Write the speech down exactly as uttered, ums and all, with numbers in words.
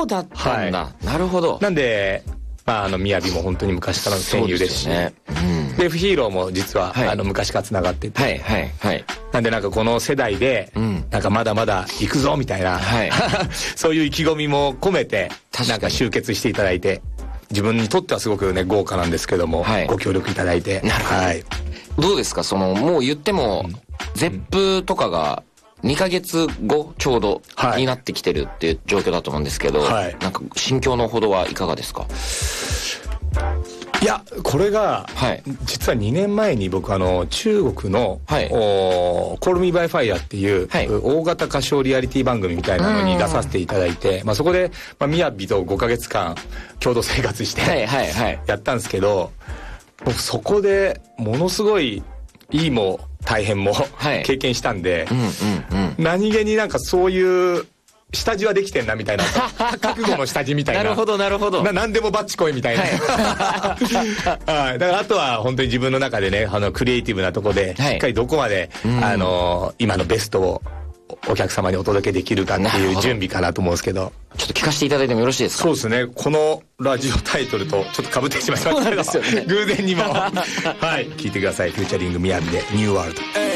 だったんだ、 はい、 なるほど。 なんでまあ、あの雅も本当に昔からの戦友ですし、 ね、うん、 で F ヒーローも実は、はい、あの昔からつながってて、 はいはいはい、 なんでなんかこの世代で、うん、なんかまだまだ行くぞみたいな、はい、そういう意気込みも込めてなんか集結していただいて、自分にとってはすごくね豪華なんですけども、はい、ご協力いただいて。 なるほど、はい、どうですか、そのもう言っても、うん、ゼップとかがにかげつごちょうどになってきてるっていう状況だと思うんですけど、はい、なんか心境のほどはいかがですか？ いやこれが、はい、実はにねんまえに僕あの中国の、はい、Call Me by Fire っていう、はい、大型歌唱リアリティ番組みたいなのに出させていただいて、まあ、そこで、まあ、雅とごかげつかん共同生活してやったんですけど、僕そこでものすごいいいも大変も、はい、経験したんで、うんうんうん、何気になんかそういう下地はできてんなみたいな覚悟の下地みたいななるほどなるほどな、何でもバッチコイみたいな、はい、だからあとは本当に自分の中でねあのクリエイティブなとこでしっかりどこまで、はい、あの今のベストをお客様にお届けできるかっていう準備かなと思うんですけど、 ちょっと聞かせていただいてもよろしいですか？ そうですね、このラジオタイトルとちょっと被ってしまいましたけど、ね、偶然にもはい聞いてください。フューチャリング雅でニューワールド。